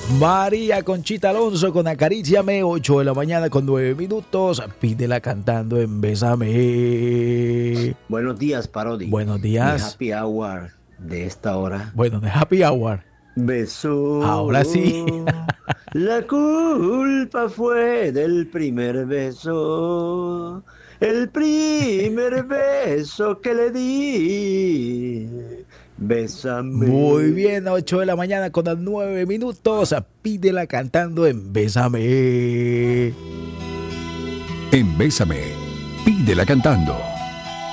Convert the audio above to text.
María Conchita Alonso con Acaríciame, 8 de la mañana con 9 minutos. Pídela cantando en Bésame. Buenos días, Parodi. Buenos días. Mi happy hour de esta hora. Bueno, de Happy Hour. Beso. Ahora sí. La culpa fue del primer beso. El primer beso que le di. Bésame. Muy bien, 8 de la mañana con 9 minutos. Pídela cantando en Bésame. En Bésame, pídela cantando.